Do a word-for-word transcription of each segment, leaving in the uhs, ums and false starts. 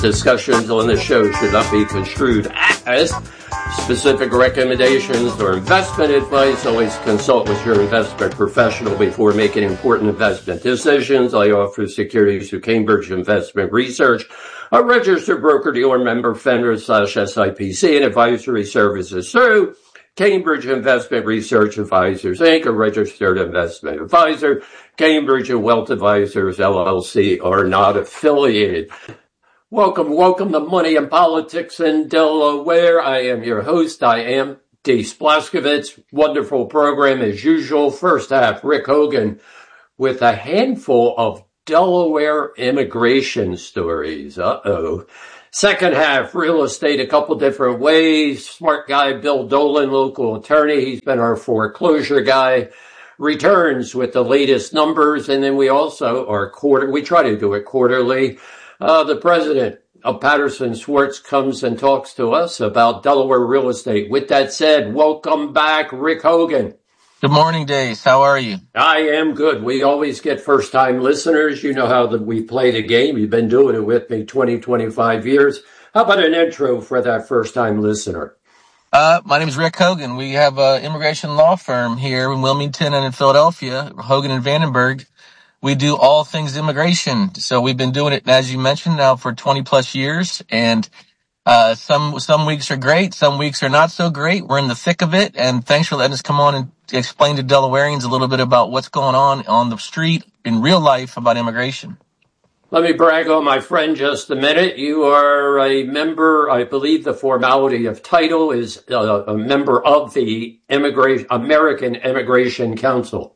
Discussions on this show should not be construed as specific recommendations or investment advice. Always consult with your investment professional before making important investment decisions. I offer securities through Cambridge Investment Research, a registered broker-dealer member, FINRA slash S I P C, and advisory services through Cambridge Investment Research Advisors, Incorporated, a registered investment advisor. Cambridge and Wealth Advisors, L L C, are not affiliated. Welcome, welcome to Money and Politics in Delaware. I am your host. I am Dee Splaskovitz. Wonderful program as usual. First half, Rick Hogan with a handful of Delaware immigration stories. Uh-oh. Second half, real estate a couple different ways. Smart guy, Bill Dolan, local attorney. He's been our foreclosure guy. Returns with the latest numbers. And then we also are quarter, we try to do it quarterly. Uh, the president of Patterson Schwartz comes and talks to us about Delaware real estate. With that said, welcome back, Rick Hogan. Good morning, Dace. How are you? I am good. We always get first-time listeners. You know how the, we play the game. You've been doing it with me twenty, twenty-five years. How about an intro for that first-time listener? Uh, my name is Rick Hogan. We have an immigration law firm here in Wilmington and in Philadelphia, Hogan and Vandenberg. We do all things immigration. So we've been doing it, as you mentioned, now for twenty plus years. And uh some some weeks are great, some weeks are not so great. We're in the thick of it. And thanks for letting us come on and explain to Delawareans a little bit about what's going on on the street in real life about immigration. Let me brag on my friend just a minute. You are a member, I believe the formality of title is uh, a member of the Immigration American Immigration Council.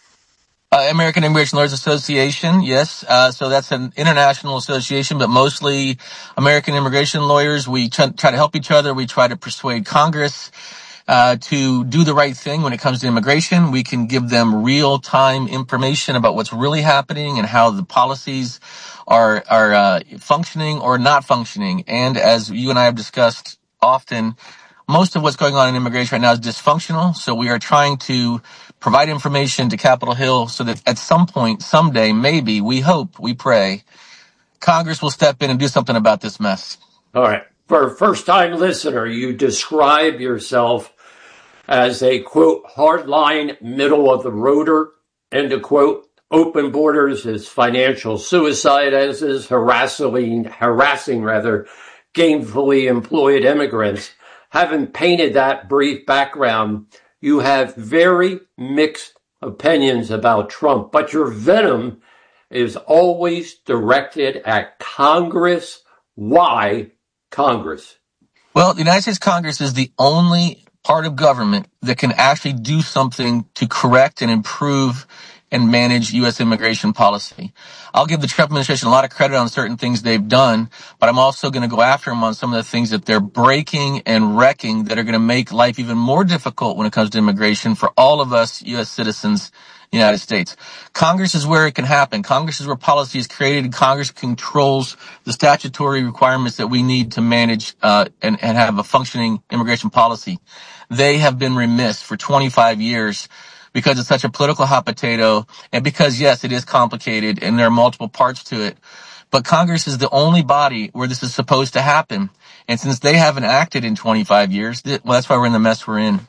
Uh, American Immigration Lawyers Association, yes. Uh, so that's an international association, but mostly American immigration lawyers. We try, try to help each other. We try to persuade Congress uh, to do the right thing when it comes to immigration. We can give them real-time information about what's really happening and how the policies are are uh, functioning or not functioning. And as you and I have discussed often, most of what's going on in immigration right now is dysfunctional. So we are trying to provide information to Capitol Hill so that at some point, someday, maybe, we hope, we pray, Congress will step in and do something about this mess. All right. For a first-time listener, you describe yourself as a, quote, hardline middle-of-the-roader, end of quote. Open borders is financial suicide, as is harassing, harassing rather, gainfully employed immigrants. Having painted that brief background, you have very mixed opinions about Trump, but your venom is always directed at Congress. Why Congress? Well, the United States Congress is the only part of government that can actually do something to correct and improve and manage U S immigration policy. I'll give the Trump administration a lot of credit on certain things they've done, but I'm also going to go after them on some of the things that they're breaking and wrecking that are going to make life even more difficult when it comes to immigration for all of us U S citizens in the United States. Congress is where it can happen. Congress is where policy is created. Congress controls the statutory requirements that we need to manage uh, and, and have a functioning immigration policy. They have been remiss for twenty-five years because it's such a political hot potato, and because, yes, it is complicated and there are multiple parts to it. But Congress is the only body where this is supposed to happen. And since they haven't acted in twenty-five years, well, that's why we're in the mess we're in.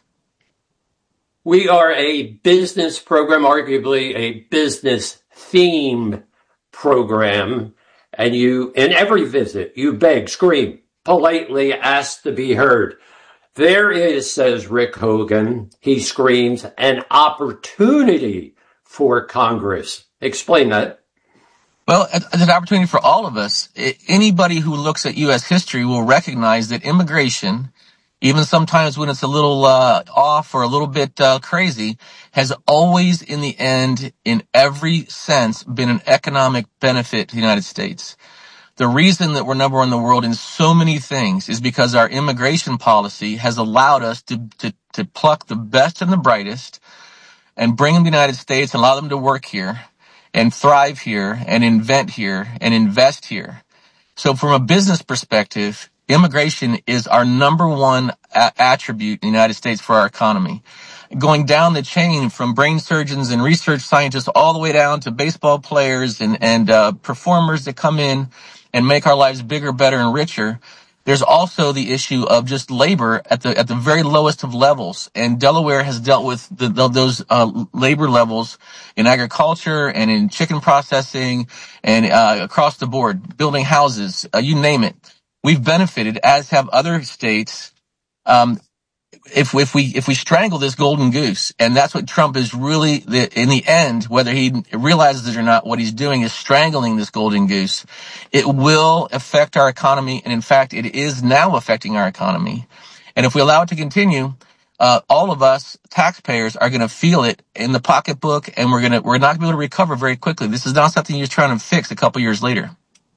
We are a business program, arguably a business-themed program. And you, in every visit, you beg, scream, politely ask to be heard. There is, says Rick Hogan, he screams, an opportunity for Congress. Explain that. Well, it's an opportunity for all of us. Anybody who looks at U S history will recognize that immigration, even sometimes when it's a little uh, off or a little bit uh, crazy, has always, in the end, in every sense, been an economic benefit to the United States. The reason that we're number one in the world in so many things is because our immigration policy has allowed us to, to, to pluck the best and the brightest and bring them to the United States and allow them to work here and thrive here and invent here and invest here. So from a business perspective, immigration is our number one a- attribute in the United States for our economy. Going down the chain from brain surgeons and research scientists all the way down to baseball players and, and uh, performers that come in and make our lives bigger, better, and richer, there's also the issue of just labor at the at the very lowest of levels. And Delaware has dealt with the, the, those uh, labor levels in agriculture and in chicken processing and uh, across the board, building houses, uh, you name it. We've benefited, as have other states. Um, If if we if we strangle this golden goose, and that's what Trump is really, the, in the end, whether he realizes it or not, what he's doing is strangling this golden goose. It will affect our economy, and in fact, it is now affecting our economy. And if we allow it to continue, uh, all of us taxpayers are going to feel it in the pocketbook, and we're gonna we're not going to be able to recover very quickly. This is not something you're trying to fix a couple years later.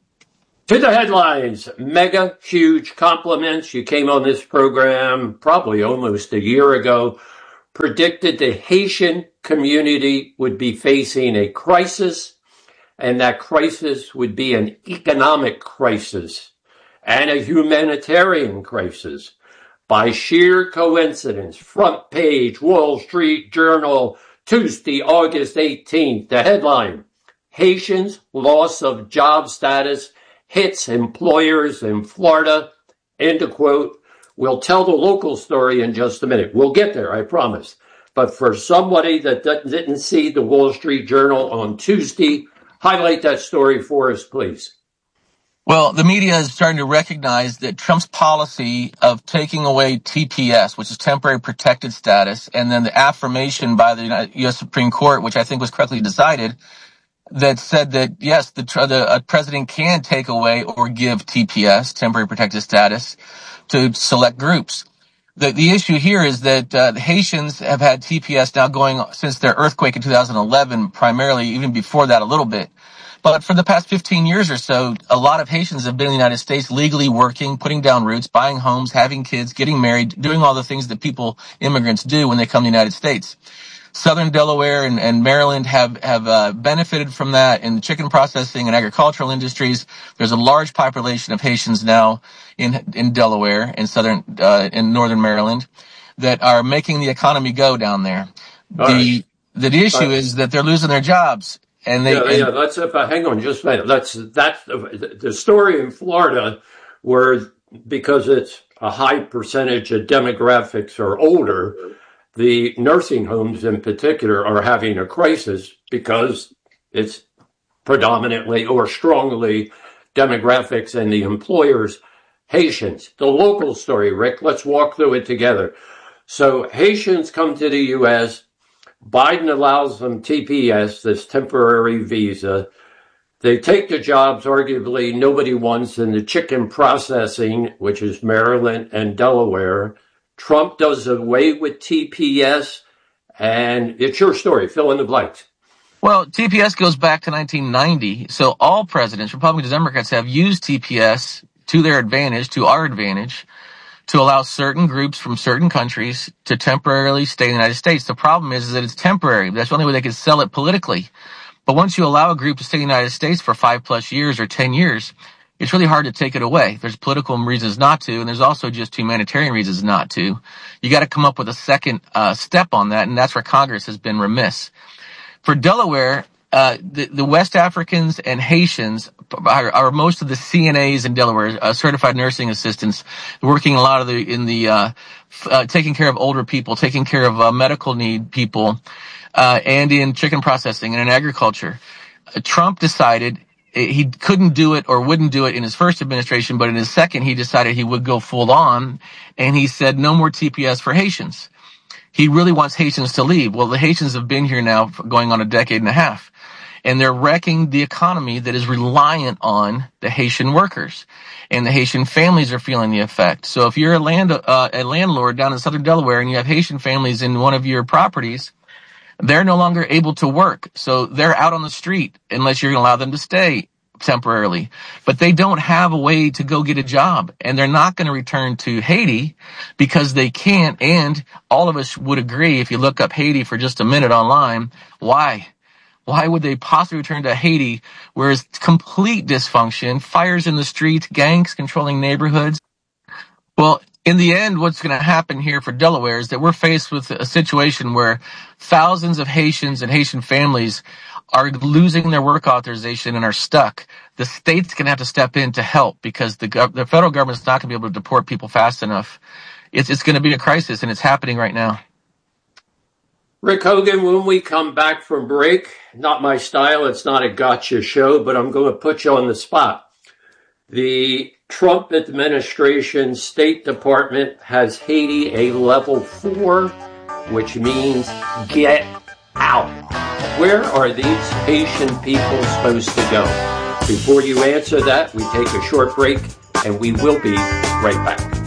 To the headlines, mega, huge compliments. You came on this program probably almost a year ago, predicted the Haitian community would be facing a crisis, and that crisis would be an economic crisis and a humanitarian crisis. By sheer coincidence, front page, Wall Street Journal, Tuesday, August eighteenth, the headline, Haitians' loss of job status hits employers in Florida, end of quote. We'll tell the local story in just a minute. We'll get there, I promise. But for somebody that didn't see the Wall Street Journal on Tuesday, highlight that story for us, please. Well, the media is starting to recognize that Trump's policy of taking away T P S, which is temporary protected status, and then the affirmation by the U S Supreme Court, which I think was correctly decided, that said that, yes, the, the uh, president can take away or give T P S, temporary protected status, to select groups. The, the issue here is that uh, the Haitians have had T P S now going since their earthquake in two thousand eleven, primarily, even before that a little bit. But for the past fifteen years or so, a lot of Haitians have been in the United States legally working, putting down roots, buying homes, having kids, getting married, doing all the things that people, immigrants, do when they come to the United States. Southern Delaware and, and Maryland have, have uh, benefited from that in the chicken processing and agricultural industries. There's a large population of Haitians now in in Delaware and southern uh, in northern Maryland that are making the economy go down there. All the right. The issue right. is that they're losing their jobs. And they, yeah, and, yeah, let's, uh, hang on just a minute. That's, that's the, the story in Florida where, because it's a high percentage of demographics are older, the nursing homes in particular are having a crisis because it's predominantly or strongly demographics and the employers, Haitians. The local story, Rick, let's walk through it together. So Haitians come to the U S, Biden allows them T P S, this temporary visa. They take the jobs arguably nobody wants in the chicken processing, which is Maryland and Delaware. Trump does away with T P S, and it's your story. Fill in the blanks. Well, T P S goes back to nineteen ninety, so all presidents, Republicans and Democrats, have used T P S to their advantage, to our advantage, to allow certain groups from certain countries to temporarily stay in the United States. The problem is, is that it's temporary. That's the only way they can sell it politically. But once you allow a group to stay in the United States for five plus years or ten years, it's really hard to take it away. There's political reasons not to, and there's also just humanitarian reasons not to. You got to come up with a second uh, step on that, and that's where Congress has been remiss. For Delaware, uh, the, the West Africans and Haitians are, are most of the C N As in Delaware, uh, certified nursing assistants, working a lot of the in the uh, uh, taking care of older people, taking care of uh, medical need people, uh, and in chicken processing and in agriculture. Uh, Trump decided he couldn't do it or wouldn't do it in his first administration, but in his second, he decided he would go full on, and he said no more T P S for Haitians. He really wants Haitians to leave. Well, the Haitians have been here now for going on a decade and a half, and they're wrecking the economy that is reliant on the Haitian workers, and the Haitian families are feeling the effect. So if you're a land uh, a landlord down in southern Delaware and you have Haitian families in one of your properties, they're no longer able to work. So they're out on the street unless you're going to allow them to stay temporarily. But they don't have a way to go get a job, and they're not going to return to Haiti because they can't. And all of us would agree, if you look up Haiti for just a minute online, why? Why would they possibly return to Haiti where it's complete dysfunction, fires in the streets, gangs controlling neighborhoods? Well, in the end, what's going to happen here for Delaware is that we're faced with a situation where thousands of Haitians and Haitian families are losing their work authorization and are stuck. The state's going to have to step in to help because the gov- the federal government's not going to be able to deport people fast enough. It's it's going to be a crisis, and it's happening right now. Rick Hogan, when we come back from break, not my style, it's not a gotcha show, but I'm going to put you on the spot. The Trump administration State Department has Haiti a level four, which means get out. Where are these Haitian people supposed to go? Before you answer that, we take a short break, and we will be right back.